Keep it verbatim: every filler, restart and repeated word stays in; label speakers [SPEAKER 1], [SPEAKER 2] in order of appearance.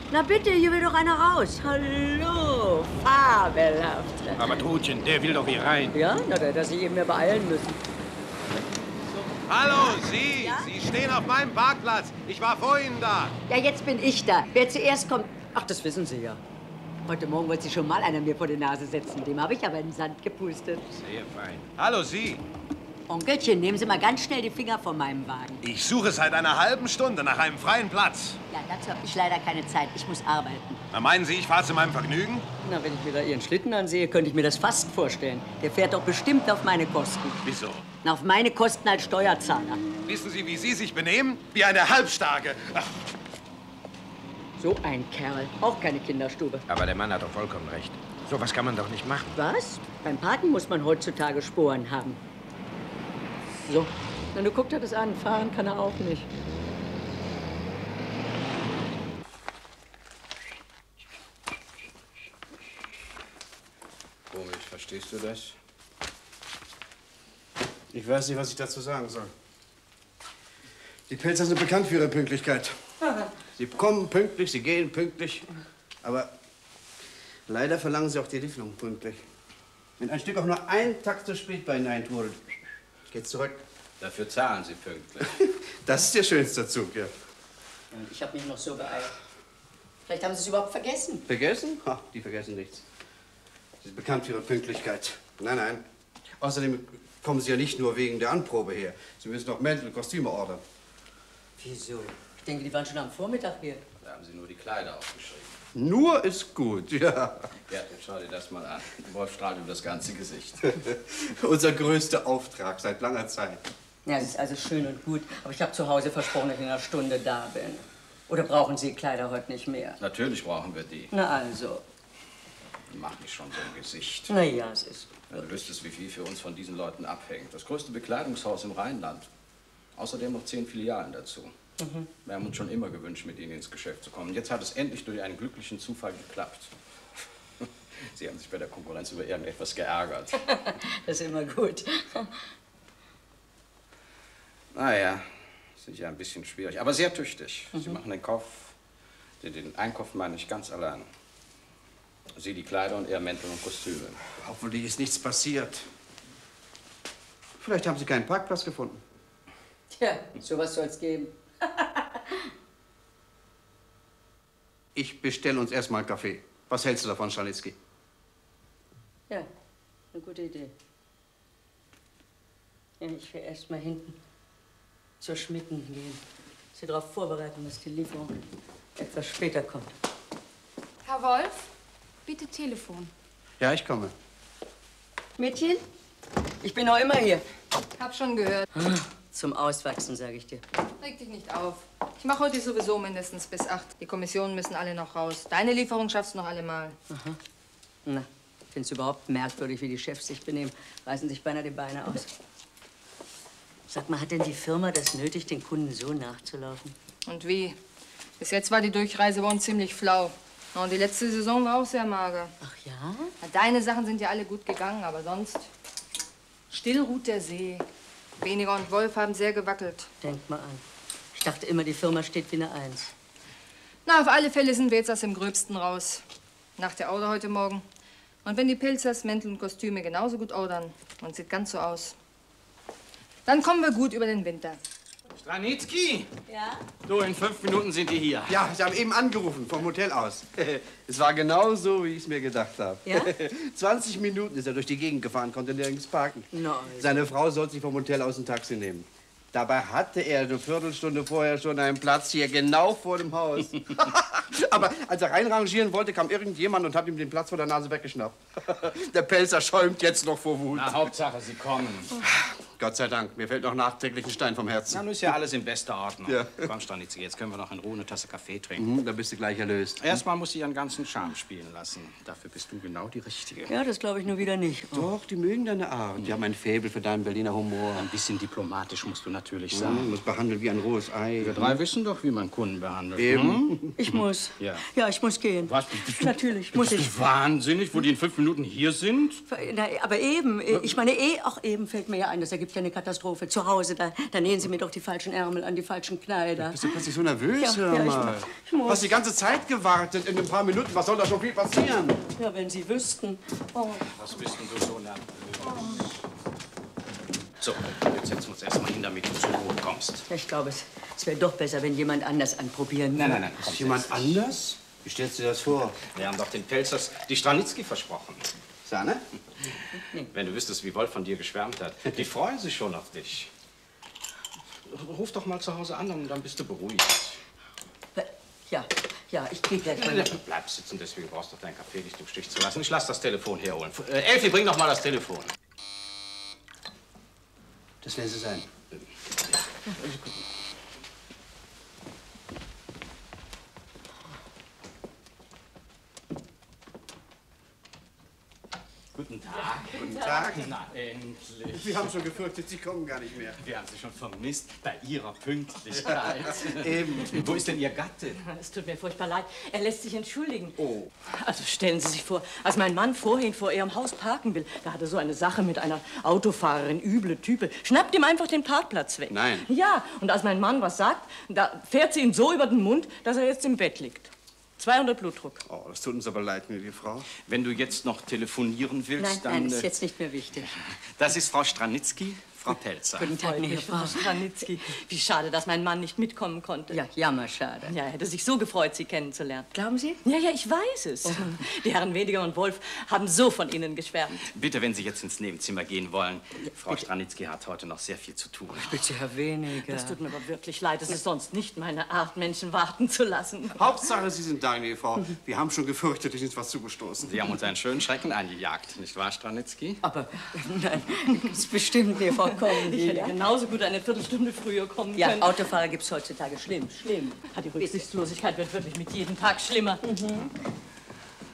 [SPEAKER 1] Na bitte, hier will doch einer raus. Hallo, fabelhaft.
[SPEAKER 2] Aber Trudchen, der will doch hier rein.
[SPEAKER 1] Ja, na, da hätte sich eben mehr beeilen müssen.
[SPEAKER 3] Hallo, Sie! Ja? Sie stehen auf meinem Parkplatz. Ich war vorhin da.
[SPEAKER 1] Ja, jetzt bin ich da. Wer zuerst kommt... Ach, das wissen Sie ja. Heute Morgen wollte sich schon mal einer mir vor die Nase setzen. Dem habe ich aber in den Sand gepustet.
[SPEAKER 2] Sehr fein.
[SPEAKER 3] Hallo, Sie!
[SPEAKER 1] Onkelchen, nehmen Sie mal ganz schnell die Finger von meinem Wagen.
[SPEAKER 3] Ich suche seit einer halben Stunde nach einem freien Platz.
[SPEAKER 1] Ja, dazu habe ich leider keine Zeit. Ich muss arbeiten.
[SPEAKER 3] Na, meinen Sie, ich fahre zu meinem Vergnügen?
[SPEAKER 1] Na, wenn ich mir da Ihren Schlitten ansehe, könnte ich mir das fast vorstellen. Der fährt doch bestimmt auf meine Kosten.
[SPEAKER 3] Wieso?
[SPEAKER 1] Na, auf meine Kosten als Steuerzahler.
[SPEAKER 3] Wissen Sie, wie Sie sich benehmen? Wie eine Halbstarke. Ach.
[SPEAKER 1] So ein Kerl. Auch keine Kinderstube.
[SPEAKER 2] Aber der Mann hat doch vollkommen recht. So was kann man doch nicht machen.
[SPEAKER 1] Was? Beim Parken muss man heutzutage Sporen haben. So, na, du guck dir das an. Fahren kann er auch nicht.
[SPEAKER 4] Komisch, verstehst du das?
[SPEAKER 5] Ich weiß nicht, was ich dazu sagen soll. Die Pelzer sind bekannt für ihre Pünktlichkeit. Sie kommen pünktlich, sie gehen pünktlich. Aber leider verlangen sie auch die Lieferung pünktlich. Wenn ein Stück auch nur einen Takt zu spät bei ihnen eintrudelt, geht's zurück.
[SPEAKER 4] Dafür zahlen sie pünktlich.
[SPEAKER 5] Das ist der schönste Zug, ja.
[SPEAKER 1] Ich habe mich noch so beeilt. Vielleicht haben Sie es überhaupt vergessen.
[SPEAKER 5] Vergessen? Ha, die vergessen nichts. Sie sind bekannt für ihre Pünktlichkeit. Nein, nein. Außerdem kommen sie ja nicht nur wegen der Anprobe her. Sie müssen auch Mäntel und Kostüme ordern.
[SPEAKER 1] Wieso? Ich denke, die waren schon am Vormittag hier.
[SPEAKER 4] Da haben sie nur die Kleider aufgeschrieben.
[SPEAKER 5] Nur ist gut, ja.
[SPEAKER 4] Gerd, schau dir das mal an. Wolf strahlt über das ganze Gesicht.
[SPEAKER 5] Unser größter Auftrag seit langer Zeit.
[SPEAKER 1] Ja, das ist also schön und gut. Aber ich habe zu Hause versprochen, dass ich in einer Stunde da bin. Oder brauchen Sie Kleider heute nicht mehr?
[SPEAKER 4] Natürlich brauchen wir die.
[SPEAKER 1] Na also.
[SPEAKER 4] Mach nicht schon so ein Gesicht.
[SPEAKER 1] Na ja, es ist...
[SPEAKER 4] Ja, du wüsstest, wie viel für uns von diesen Leuten abhängt. Das größte Bekleidungshaus im Rheinland. Außerdem noch zehn Filialen dazu. Mhm. Wir haben uns schon immer gewünscht, mit Ihnen ins Geschäft zu kommen. Jetzt hat es endlich durch einen glücklichen Zufall geklappt. Sie haben sich bei der Konkurrenz über irgendetwas geärgert.
[SPEAKER 1] Das ist immer gut.
[SPEAKER 4] Naja, sicher ein bisschen schwierig, aber sehr tüchtig.
[SPEAKER 1] Mhm.
[SPEAKER 4] Sie machen den Kauf, den, den Einkauf meine ich ganz allein. Sie die Kleider und er Mäntel und Kostüme.
[SPEAKER 5] Hoffentlich ist nichts passiert. Vielleicht haben Sie keinen Parkplatz gefunden.
[SPEAKER 1] Tja, sowas soll's geben.
[SPEAKER 5] Ich bestelle uns erstmal einen Kaffee. Was hältst du davon, Schalitzky?
[SPEAKER 1] Ja, eine gute Idee. Ja, ich will erst mal hinten zur Schmitten gehen. Sie darauf vorbereiten, dass die Lieferung etwas später kommt.
[SPEAKER 6] Herr Wolf, bitte Telefon.
[SPEAKER 5] Ja, ich komme.
[SPEAKER 1] Mädchen, ich bin noch immer hier.
[SPEAKER 6] Hab schon gehört.
[SPEAKER 1] Zum Auswachsen, sage ich dir.
[SPEAKER 6] Reg dich nicht auf. Ich mache heute sowieso mindestens bis acht. Die Kommissionen müssen alle noch raus. Deine Lieferung schaffst du noch allemal.
[SPEAKER 1] Aha. Na, findest du überhaupt merkwürdig, wie die Chefs sich benehmen? Reißen sich beinahe die Beine aus. Sag mal, hat denn die Firma das nötig, den Kunden so nachzulaufen?
[SPEAKER 6] Und wie? Bis jetzt war die Durchreise bei uns ziemlich flau. Und die letzte Saison war auch sehr mager.
[SPEAKER 1] Ach ja?
[SPEAKER 6] Na, deine Sachen sind ja alle gut gegangen, aber sonst... Still ruht der See. Weniger und Wolf haben sehr gewackelt.
[SPEAKER 1] Denk mal an. Ich dachte immer, die Firma steht wie eine Eins.
[SPEAKER 6] Na, auf alle Fälle sind wir jetzt aus dem Gröbsten raus. Nach der Order heute Morgen. Und wenn die Pelzers Mäntel und Kostüme genauso gut ordern und sieht ganz so aus, dann kommen wir gut über den Winter.
[SPEAKER 2] Stranitzky!
[SPEAKER 1] Ja?
[SPEAKER 2] So, in fünf Minuten sind die hier.
[SPEAKER 5] Ja, Sie haben eben angerufen, vom Hotel aus. Es war genau so, wie ich es mir gedacht habe.
[SPEAKER 1] Ja?
[SPEAKER 5] zwanzig Minuten ist er durch die Gegend gefahren, konnte nirgends parken.
[SPEAKER 1] Nein.
[SPEAKER 5] Seine Frau sollte sich vom Hotel aus ein Taxi nehmen. Dabei hatte er eine Viertelstunde vorher schon einen Platz hier genau vor dem Haus. Aber als er reinrangieren wollte, kam irgendjemand und hat ihm den Platz vor der Nase weggeschnappt. Der Pelzer schäumt jetzt noch vor Wut.
[SPEAKER 2] Na, Hauptsache, Sie kommen.
[SPEAKER 5] Gott sei Dank, mir fällt noch nachträglich ein Stein vom Herzen.
[SPEAKER 2] Na, nun ist ja alles in bester Ordnung.
[SPEAKER 5] Ja.
[SPEAKER 2] Komm, Stranitzky, jetzt können wir noch in Ruhe eine Tasse Kaffee trinken.
[SPEAKER 5] Mhm, da bist du gleich erlöst.
[SPEAKER 2] Erstmal muss sie ihren ganzen Charme spielen lassen. Dafür bist du genau die Richtige.
[SPEAKER 1] Ja, das glaube ich nur wieder nicht. Oh.
[SPEAKER 5] Doch, die mögen deine Art. Die haben ein Faible für deinen Berliner Humor.
[SPEAKER 2] Ein bisschen diplomatisch musst du natürlich
[SPEAKER 5] Ja,
[SPEAKER 2] sein.
[SPEAKER 5] muss behandeln wie ein rohes Ei.
[SPEAKER 2] Wir drei wissen doch, wie man Kunden behandelt.
[SPEAKER 5] Eben.
[SPEAKER 2] Hm?
[SPEAKER 1] Ich muss.
[SPEAKER 2] Ja.
[SPEAKER 1] Ja, ich muss gehen.
[SPEAKER 2] Was? Bist du,
[SPEAKER 1] Natürlich, muss
[SPEAKER 2] bist
[SPEAKER 1] ich.
[SPEAKER 2] du wahnsinnig, wo die in fünf Minuten hier sind?
[SPEAKER 1] Na, aber eben. Ich meine, eh, auch eben fällt mir ja ein, dass er gibt ja eine Katastrophe. Zu Hause, da, da nähen Sie mir doch die falschen Ärmel an, die falschen Kleider.
[SPEAKER 5] Bist du plötzlich so nervös,
[SPEAKER 1] Ja,
[SPEAKER 5] hör
[SPEAKER 1] ja, ich
[SPEAKER 5] mal?
[SPEAKER 1] mu- ich muss.
[SPEAKER 5] Du hast die ganze Zeit gewartet, in ein paar Minuten. Was soll da schon viel passieren?
[SPEAKER 1] Ja, wenn Sie wüssten. Oh.
[SPEAKER 4] Was bist denn du so nervös? So, jetzt setzen wir uns erst mal hin, damit du zur Ruhe kommst.
[SPEAKER 1] Ich glaube, es, es wäre doch besser, wenn jemand anders anprobieren
[SPEAKER 4] Nein, nein, nein.
[SPEAKER 5] Ist jemand anders? Wie stellst du dir das vor?
[SPEAKER 4] Wir haben doch den Pelzers die Stranitzky versprochen.
[SPEAKER 5] Sahne?
[SPEAKER 4] Wenn du wüsstest, wie Wolf von dir geschwärmt hat. Die freuen sich schon auf dich. Ruf doch mal zu Hause an und dann bist du beruhigt.
[SPEAKER 1] Ja, ja, ich gehe gleich mal.
[SPEAKER 4] Du bleibst sitzen, deswegen brauchst du deinen Kaffee nicht im Stich zu lassen. Ich lass das Telefon herholen. Äh, Elfi, bring doch mal das Telefon.
[SPEAKER 5] Das werden sie sein.
[SPEAKER 4] Guten Tag.
[SPEAKER 5] Guten Tag.
[SPEAKER 4] Na, endlich.
[SPEAKER 5] Wir haben schon gefürchtet, Sie kommen gar nicht mehr.
[SPEAKER 4] Wir haben Sie schon vermisst bei Ihrer Pünktlichkeit.
[SPEAKER 5] Eben.
[SPEAKER 4] Wo ist denn Ihr Gatte?
[SPEAKER 7] Es tut mir furchtbar leid. Er lässt sich entschuldigen.
[SPEAKER 4] Oh.
[SPEAKER 7] Also stellen Sie sich vor, als mein Mann vorhin vor Ihrem Haus parken will, da hat er so eine Sache mit einer Autofahrerin, üble Type, schnappt ihm einfach den Parkplatz weg.
[SPEAKER 5] Nein.
[SPEAKER 7] Ja, und als mein Mann was sagt, da fährt sie ihm so über den Mund, dass er jetzt im Bett liegt. zweihundert Blutdruck.
[SPEAKER 5] Oh, das tut uns aber leid, gnädige Frau.
[SPEAKER 4] Wenn du jetzt noch telefonieren willst,
[SPEAKER 1] Nein,
[SPEAKER 4] dann...
[SPEAKER 1] nein, ist
[SPEAKER 4] äh,
[SPEAKER 1] jetzt nicht mehr wichtig.
[SPEAKER 4] Das ist Frau Stranitzky, Frau Pelzer.
[SPEAKER 1] Guten Tag, meine
[SPEAKER 7] Frau
[SPEAKER 1] Frau.
[SPEAKER 7] Stranitzky. Wie schade, dass mein Mann nicht mitkommen konnte.
[SPEAKER 1] Ja, jammerschade.
[SPEAKER 7] Ja, er hätte sich so gefreut, Sie kennenzulernen.
[SPEAKER 1] Glauben Sie?
[SPEAKER 7] Ja, ja, ich weiß es. Die Herren Wediger und Wolf haben so von Ihnen geschwärmt.
[SPEAKER 4] Bitte, wenn Sie jetzt ins Nebenzimmer gehen wollen. Frau Stranitzky hat heute noch sehr viel zu tun.
[SPEAKER 1] Bitte, Herr Weniger.
[SPEAKER 7] Das tut mir aber wirklich leid. Es ist sonst nicht meine Art, Menschen warten zu lassen.
[SPEAKER 5] Hauptsache, Sie sind da, gnädige Frau. Wir haben schon gefürchtet, Ihnen ist was zugestoßen.
[SPEAKER 4] Sie haben uns einen schönen Schrecken eingejagt, nicht wahr, Stranitzky?
[SPEAKER 1] Aber, nein, das ist bestimmt mir vollkommen
[SPEAKER 7] Ich hätte
[SPEAKER 1] wieder.
[SPEAKER 7] genauso gut eine Viertelstunde früher kommen
[SPEAKER 1] Ja,
[SPEAKER 7] können.
[SPEAKER 1] Autofahrer gibt's heutzutage schlimm, schlimm.
[SPEAKER 7] Die Rücksichtslosigkeit wird wirklich mit jedem Tag schlimmer.